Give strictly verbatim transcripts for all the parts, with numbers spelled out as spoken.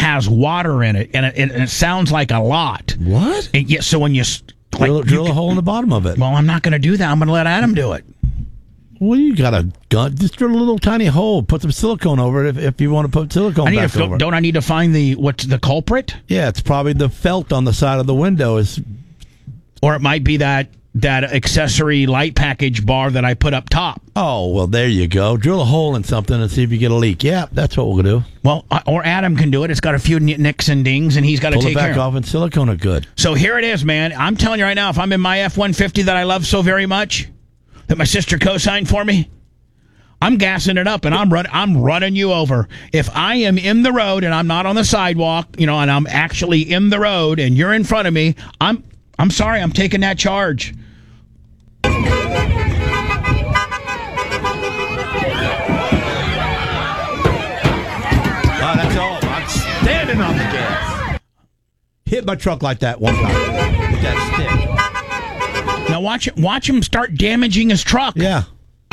has water in it, and it, and it sounds like a lot. What? And yeah, so when you like, drill, drill you, a hole in the bottom of it. Well, I'm not going to do that. I'm going to let Adam do it. Well, you got a gun. Just drill a little tiny hole. Put some silicone over it if, if you want to put silicone I need back to, over it. Don't I need to find the what's the culprit? Yeah, it's probably the felt on the side of the window. Is, or it might be that that accessory light package bar that I put up top. Oh, well, there you go. Drill a hole in something and see if you get a leak. Yeah, that's what we'll do. Well, or Adam can do it. It's got a few nicks and dings, and he's got to Pull take it back care off and silicone it good. So here it is, man. I'm telling you right now, if I'm in my F one fifty that I love so very much, that my sister co-signed for me, I'm gassing it up, and I'm run, I'm running you over. If I am in the road and I'm not on the sidewalk, you know, and I'm actually in the road, and you're in front of me, I'm I'm sorry, I'm taking that charge. Oh, that's all. I'm standing on the gas. Hit my truck like that one time with that stick. Now watch watch him start damaging his truck. Yeah.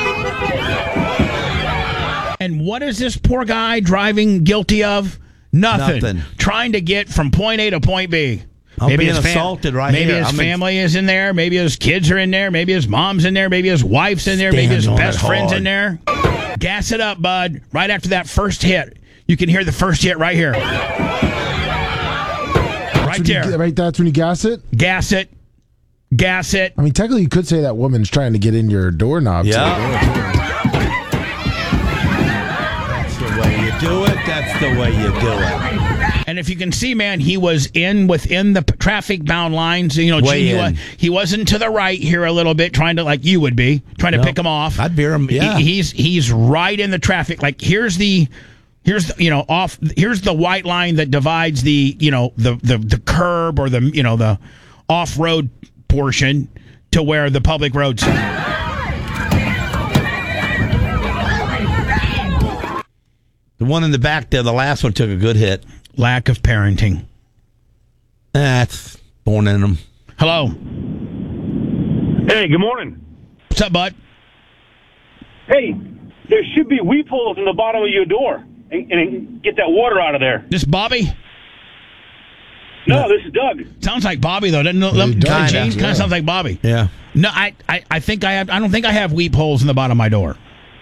And what is this poor guy driving guilty of? Nothing. Nothing. Trying to get from point A to point B. I'm maybe being his fam- assaulted right maybe here. his I'm family in- is in there. Maybe his kids are in there. Maybe his mom's in there. Maybe his wife's in there. Stand maybe his on best it friend's hard. in there. Gas it up, bud. Right after that first hit. You can hear the first hit right here. Right there. You, right, that's when you gas it? Gas it. Gas it. I mean, technically, you could say that woman's trying to get in your doorknob. Yeah. That's the way you do it. That's the way you do it. And if you can see, man, he was in within the p- traffic bound lines. You know, Way he, in. wa- he wasn't to the right here a little bit, trying to, like you would be, trying to No. pick him off. I'd veer him, yeah. He, he's he's right in the traffic. Like here's the here's the, you know off here's the white line that divides the you know the the the curb or the you know the off road portion to where the public roads. The one in the back there, the last one took a good hit. Lack of parenting. That's born in them. Hello. Hey, good morning. What's up, bud? Hey, there should be weep holes in the bottom of your door and, and get that water out of there. This Bobby? No, this is Doug. Sounds like Bobby though, doesn't it? Hey, Doug, Kind yeah. of Yeah. sounds like Bobby. Yeah. No, I, I, I think I have. I don't think I have weep holes in the bottom of my door.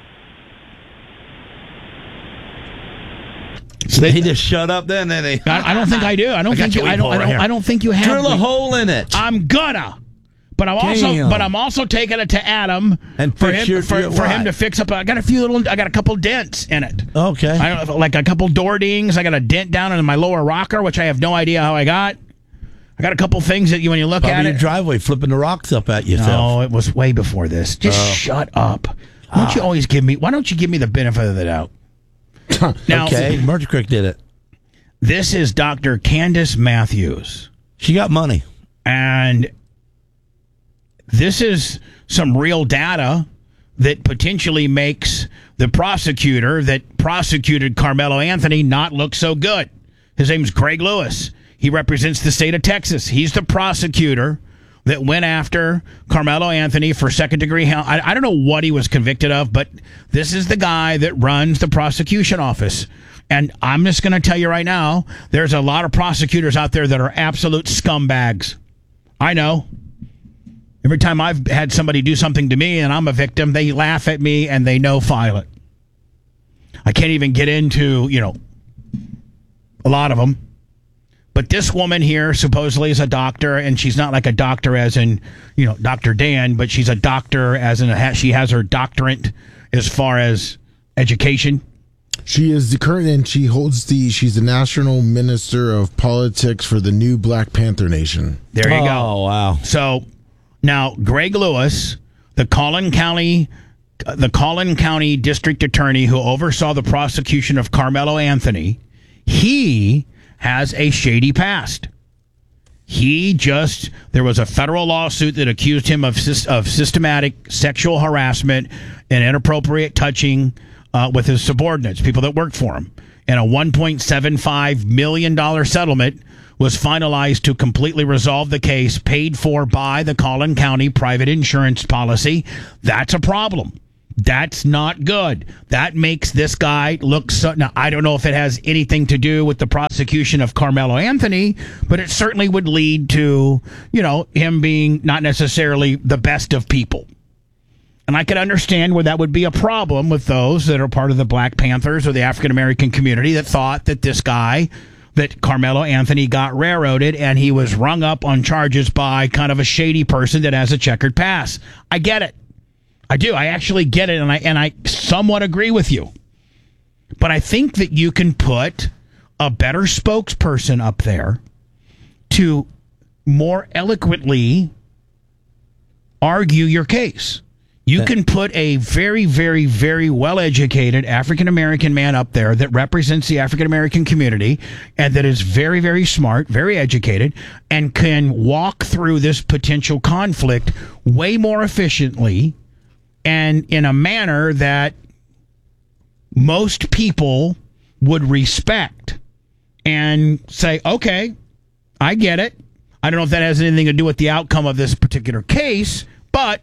So they just shut up then, and they. I, I don't think I do. I don't I got think your you. I weep don't. hole I right don't. here. I don't think you have. Drill a weep- hole in it. I'm gonna. But I'm also. Damn. But I'm also taking it to Adam And for fix him your- for, your for him what? to fix up. I got a few little. I got a couple dents in it. Okay. I don't know, like a couple door dings. I got a dent down in my lower rocker, which I have no idea how I got. I got a couple things that you, when you look Probably at your it. driveway flipping the rocks up at yourself. No, it was way before this. Just Oh. shut up. Why don't you always give me? Why don't you give me the benefit of the doubt? Now, Okay, Merger Creek did it. this is Doctor Candace Matthews, She got money. and this is some real data that potentially makes the prosecutor that prosecuted Carmelo Anthony not look so good. His name's Greg Lewis. He represents the state of Texas. He's the prosecutor that went after Carmelo Anthony for second degree. I, I don't know what he was convicted of, but this is the guy that runs the prosecution office. And I'm just going to tell you right now, there's a lot of prosecutors out there that are absolute scumbags. I know. Every time I've had somebody do something to me and I'm a victim, they laugh at me and they no-file it. I can't even get into, you know, a lot of them. But this woman here supposedly is a doctor, and she's not like a doctor as in, you know, Doctor Dan, but she's a doctor as in a, she has her doctorate as far as education. She is the current, and she holds the, she's the National Minister of Politics for the new Black Panther Nation. There you oh, go. Oh, wow. So now Greg Lewis, the Collin County, the Collin County District Attorney who oversaw the prosecution of Carmelo Anthony, he has a shady past. He just, there was a federal lawsuit that accused him of of systematic sexual harassment and inappropriate touching uh, with his subordinates, people that worked for him. And a one point seven five million dollars settlement was finalized to completely resolve the case, paid for by the Collin County private insurance policy. That's a problem. That's not good. That makes this guy look so. Now, I don't know if it has anything to do with the prosecution of Carmelo Anthony, but it certainly would lead to, you know, him being not necessarily the best of people. And I could understand where that would be a problem with those that are part of the Black Panthers or the African American community that thought that this guy, that Carmelo Anthony, got railroaded and he was rung up on charges by kind of a shady person that has a checkered past. I get it. I do. I actually get it, and I and I somewhat agree with you. But I think that you can put a better spokesperson up there to more eloquently argue your case. You can put a very, very, very well-educated African-American man up there that represents the African-American community and that is very, very smart, very educated, and can walk through this potential conflict way more efficiently and in a manner that most people would respect and say, okay, I get it. I don't know if that has anything to do with the outcome of this particular case, but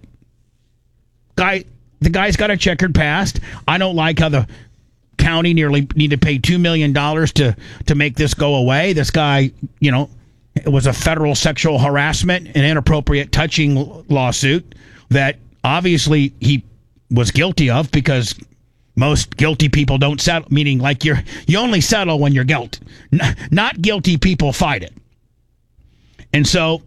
guy, the guy's got a checkered past. I don't like how the county nearly need to pay two million dollars to, to make this go away. This guy, you know, it was a federal sexual harassment and inappropriate touching lawsuit that obviously he was guilty of, because most guilty people don't settle, meaning like you're you only settle when you're guilty. N- not guilty people fight it. And so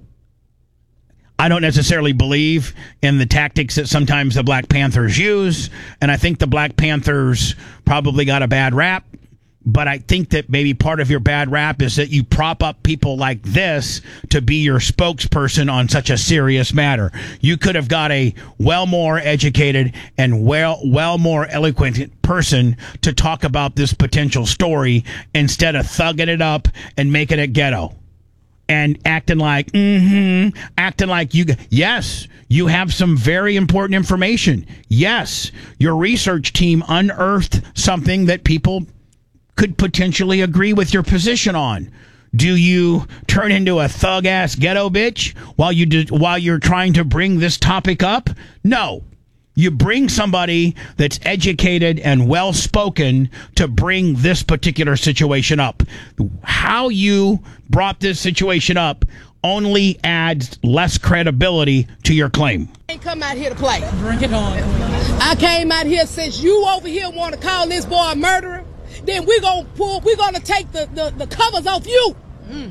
I don't necessarily believe in the tactics that sometimes the Black Panthers use, and I think the Black Panthers probably got a bad rap. But I think that maybe part of your bad rap is that you prop up people like this to be your spokesperson on such a serious matter. You could have got a well more educated and well well more eloquent person to talk about this potential story instead of thugging it up and making it ghetto and acting like, mm-hmm, acting like you, yes, you have some very important information. Yes, your research team unearthed something that people could potentially agree with your position on. Do you turn into a thug ass ghetto bitch while you do, while you're trying to bring this topic up? No. You bring somebody that's educated and well spoken to bring this particular situation up. How you brought this situation up only adds less credibility to your claim. I ain't come out here to play. Bring it on. I came out here since you over here want to call this boy a murderer. Then we're gonna pull, we're gonna take the, the, the covers off you. Mm.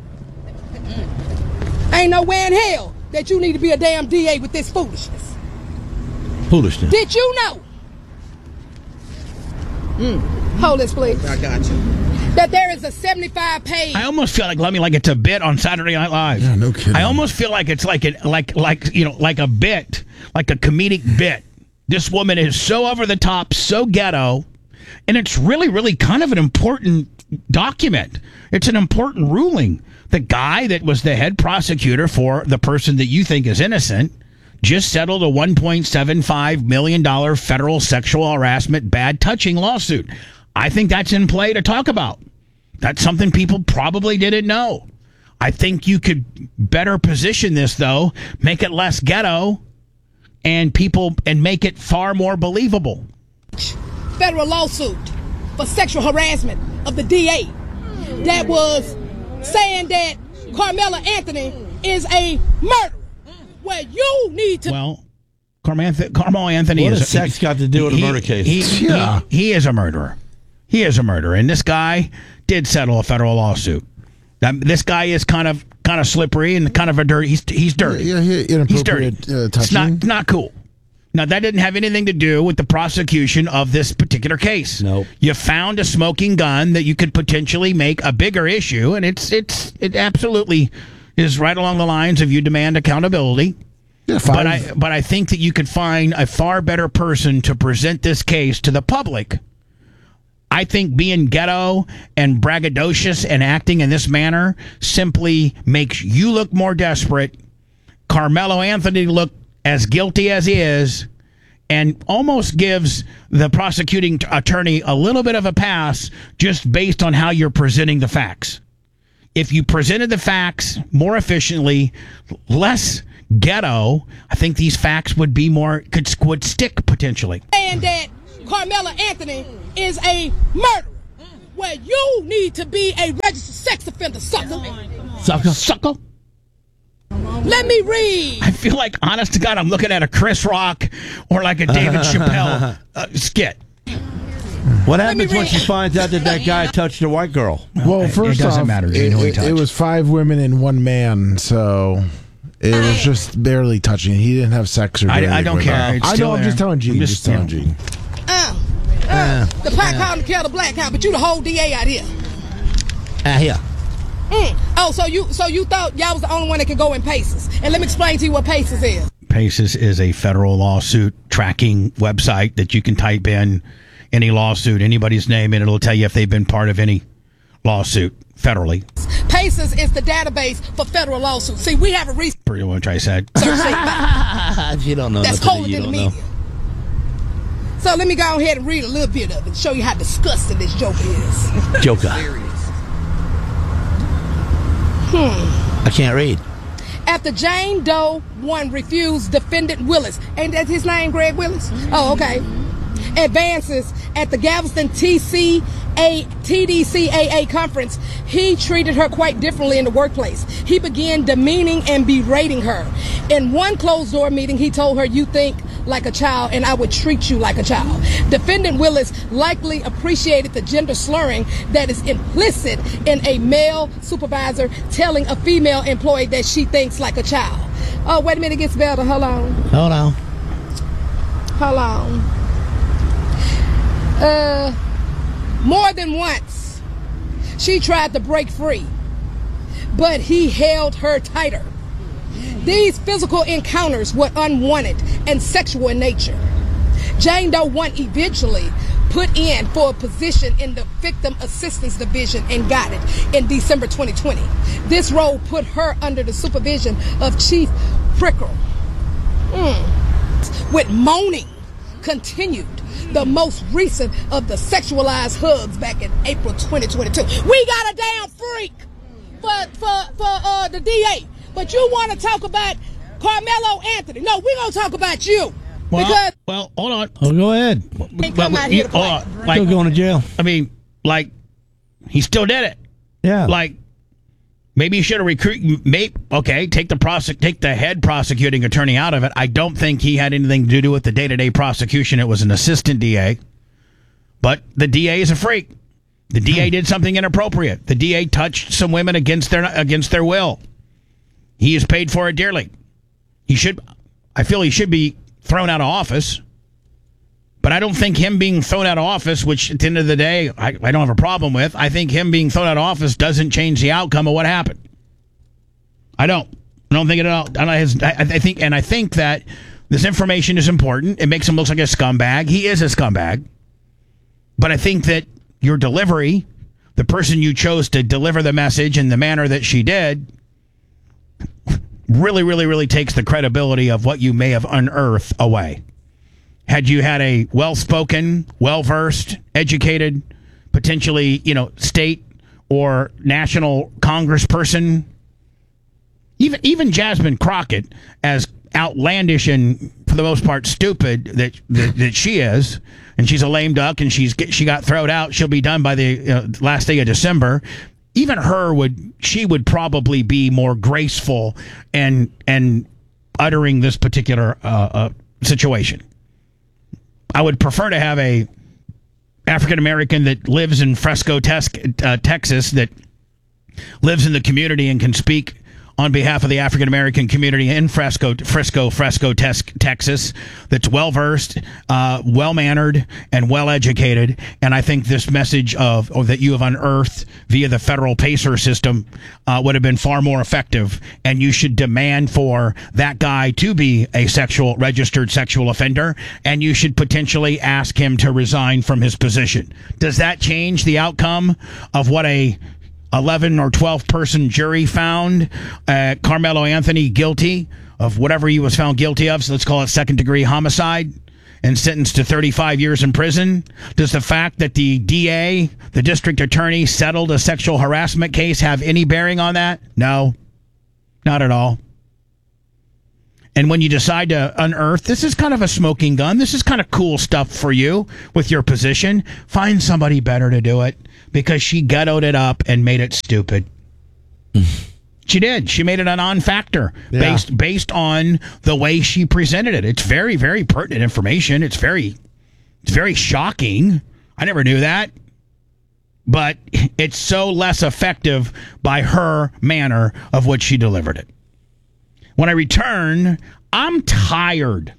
Mm. Ain't nowhere in hell that you need to be a damn D A with this foolishness. Foolishness. Did you know? Mm. Hold this, please. I got you. That there is a seventy-five page. I almost feel like, let me, like it's a bit on Saturday Night Live. Yeah, no kidding. I almost feel like it's like a, like like you know like a bit, like a comedic bit. This woman is so over the top, so ghetto. And it's really, really kind of an important document. It's an important ruling. The guy that was the head prosecutor for the person that you think is innocent just settled a one point seven five million dollars federal sexual harassment bad touching lawsuit. I think that's in play to talk about. That's something people probably didn't know. I think you could better position this, though, make it less ghetto and people and make it far more believable. Federal lawsuit for sexual harassment of the D A that was saying that Carmelo Anthony is a murderer. Well, you need to. Well, Carmelo Anthony what is. What has sex got to do with he, a murder case? He, yeah. he, he is a murderer. He is a murderer, and this guy did settle a federal lawsuit. That, this guy is kind of kind of slippery and kind of a dirty. He's he's dirty. Yeah, he, he's dirty. Uh, it's not not cool. Now, that didn't have anything to do with the prosecution of this particular case. Nope. You found a smoking gun that you could potentially make a bigger issue, and it's it's it absolutely is right along the lines of you demand accountability. Yeah, five. But I but I think that you could find a far better person to present this case to the public. I think being ghetto and braggadocious and acting in this manner simply makes you look more desperate, Carmelo Anthony look as guilty as he is, and almost gives the prosecuting t- attorney a little bit of a pass just based on how you're presenting the facts. If you presented the facts more efficiently, less ghetto, I think these facts would be more, could, would stick potentially. And that Carmela Anthony is a murderer. Well, you need to be a registered sex offender, sucker. Sucker. Sucker. Let me read. I feel like, honest to God, I'm looking at a Chris Rock or like a David Chappelle uh, skit. What happens when she finds out that that guy touched a white girl? Well, first it doesn't off, matter. It, it, it was five women and one man, so it was just barely touching. He didn't have sex or I, anything I don't with care. her. It's I still know. I'm there. just telling Gene. I'm Just, just, telling you know. Gene. Uh, uh, the pot called the kettle black count, but you the whole D A out here. Ah, here. Mm. Oh, so you so you thought y'all was the only one that could go in PACES. And let me explain to you what PACES is. PACES is a federal lawsuit tracking website that you can type in any lawsuit, anybody's name, and it'll tell you if they've been part of any lawsuit federally. PACES is the database for federal lawsuits. See, we have a research Pretty much I said. site You don't know. that's nothing colder you than the don't media. So let me go ahead and read a little bit of it, show you how disgusting this joke is. know. Joker. Hmm. I can't read. After Jane Doe one refused defendant Willis, ain't that his name, Greg Willis? Oh, okay. Advances at the Galveston T C A T D C A A conference, he treated her quite differently in the workplace. He began demeaning and berating her. In one closed-door meeting, he told her, "You think like a child, and I would treat you like a child." Defendant Willis likely appreciated the gender slurring that is implicit in a male supervisor telling a female employee that she thinks like a child. Oh, wait a minute, it gets better. Hold on. Hold on. Hold on. Uh, more than once, she tried to break free, but he held her tighter. These physical encounters were unwanted and sexual in nature. Jane Doe one eventually put in for a position in the Victim Assistance Division and got it in December twenty twenty. This role put her under the supervision of Chief Prickle. Mm. With moaning continued. The most recent of the sexualized hugs back in April twenty twenty-two. We got a damn freak for for for uh, the D A, but you want to talk about Carmelo Anthony? No, we're gonna talk about you Well, because well, hold on. Oh, go ahead. ain't come out here to play. uh, like, Still going to jail. I mean, like, he still did it. Yeah. Like, maybe you should have recruited. Maybe okay, take the prosec- take the head prosecuting attorney out of it. I don't think he had anything to do with the day to day prosecution. It was an assistant D A, but the D A is a freak. The D A did something inappropriate. The D A touched some women against their against their will. He is paid for it dearly. He should. I feel he should be thrown out of office. But I don't think him being thrown out of office, which at the end of the day, I, I don't have a problem with. I think him being thrown out of office doesn't change the outcome of what happened. I don't. I don't think it at all. I, I think, and I think that this information is important. It makes him look like a scumbag. He is a scumbag. But I think that your delivery, the person you chose to deliver the message in the manner that she did, really, really, really takes the credibility of what you may have unearthed away. Had you had a well-spoken, well-versed, educated, potentially, you know, state or national congressperson, even even Jasmine Crockett, as outlandish and for the most part stupid that that, that she is, and she's a lame duck, and she's she got thrown out. She'll be done by the uh, last day of December. Even her would she would probably be more graceful and and uttering this particular uh, uh, situation. I would prefer to have a African American that lives in Fresco, tes- uh, Texas, that lives in the community and can speak on behalf of the African American community in Fresco, Frisco, Fresco, tes- Texas, that's well versed, uh, well mannered, and well educated. And I think this message of or that you have unearthed via the federal PACER system uh, would have been far more effective. And you should demand for that guy to be a sexual registered sexual offender, and you should potentially ask him to resign from his position. Does that change the outcome of what a eleven or twelve person jury found uh, Carmelo Anthony guilty of whatever he was found guilty of? So let's call it second degree homicide, and sentenced to thirty-five years in prison. Does the fact that the D A, the district attorney, settled a sexual harassment case have any bearing on that? No, not at all. And when you decide to unearth, this is kind of a smoking gun. This is kind of cool stuff for you with your position. Find somebody better to do it because she ghettoed it up and made it stupid. She did. She made it a non-factor Yeah. based based on the way she presented it. It's very, very pertinent information. It's very, it's very shocking. I never knew that. But it's so less effective by her manner of what she delivered it. When I return, I'm tired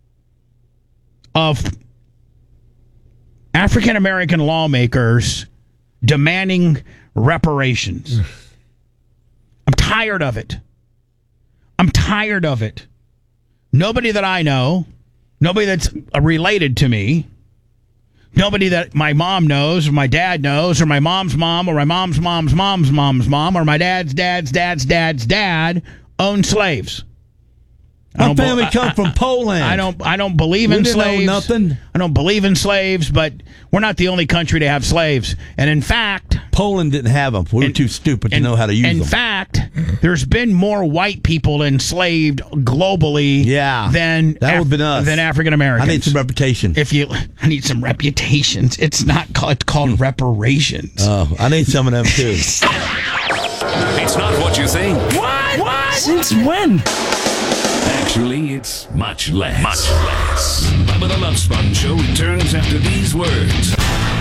of African American lawmakers demanding reparations. I'm tired of it. I'm tired of it. Nobody that I know, nobody that's related to me, nobody that my mom knows or my dad knows or my mom's mom or my mom's mom's mom's mom's mom or my dad's dad's dad's dad's dad owned slaves. I My don't be- family I- come I- from Poland. I don't. I don't believe We in didn't own slaves. nothing. I don't believe in slaves, but we're not the only country to have slaves. And in fact, Poland didn't have them. We were in- too stupid to in- know how to use in them. fact, there's been more white people enslaved globally. Yeah, than that would've been us. than African Americans. I need some reputation. If you, I need some reputations. It's not called. It's called reparations. Oh, I need some of them too. It's not what you think. What? What? Since when? Actually, it's much less. Much less. Bubba the Love Sponge Show returns after these words.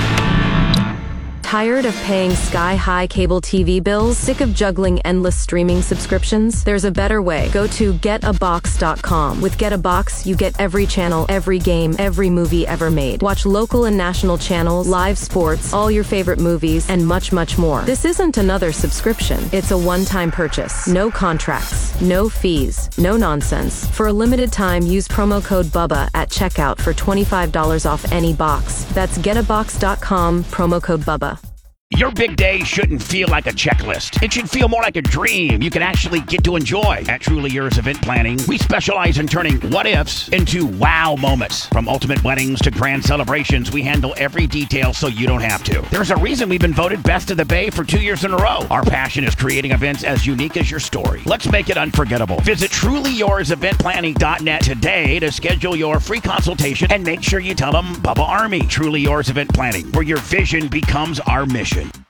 Tired of paying sky-high cable T V bills? Sick of juggling endless streaming subscriptions? There's a better way. Go to get a box dot com. With Get a Box, you get every channel, every game, every movie ever made. Watch local and national channels, live sports, all your favorite movies, and much, much more. This isn't another subscription. It's a one-time purchase. No contracts, no fees, no nonsense. For a limited time, use promo code BUBBA at checkout for twenty-five dollars off any box. That's get a box dot com, promo code BUBBA. Your big day shouldn't feel like a checklist. It should feel more like a dream you can actually get to enjoy. At Truly Yours Event Planning, we specialize in turning what-ifs into wow moments. From ultimate weddings to grand celebrations, we handle every detail so you don't have to. There's a reason we've been voted Best of the Bay for two years in a row. Our passion is creating events as unique as your story. Let's make it unforgettable. Visit truly yours event planning dot net today to schedule your free consultation and make sure you tell them Bubba Army. Truly Yours Event Planning, where your vision becomes our mission.